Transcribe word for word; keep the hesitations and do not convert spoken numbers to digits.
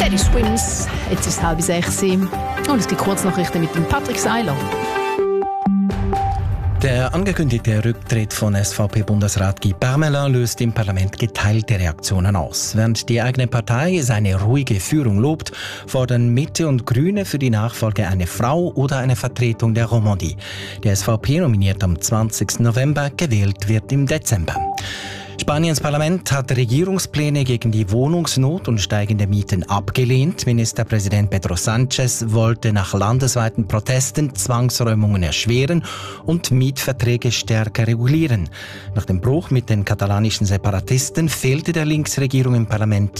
Teddy Swims. Jetzt ist es halb sechs und es gibt Kurznachrichten mit dem Patrick Seiler. Der angekündigte Rücktritt von S V P-Bundesrat Guy Parmelin löst im Parlament geteilte Reaktionen aus. Während die eigene Partei seine ruhige Führung lobt, fordern Mitte und Grüne für die Nachfolge eine Frau oder eine Vertretung der Romandie. Der S V P nominiert am zwanzigsten November, gewählt wird im Dezember. Spaniens Parlament hat Regierungspläne gegen die Wohnungsnot und steigende Mieten abgelehnt. Ministerpräsident Pedro Sánchez wollte nach landesweiten Protesten Zwangsräumungen erschweren und Mietverträge stärker regulieren. Nach dem Bruch mit den katalanischen Separatisten fehlte der Linksregierung im Parlament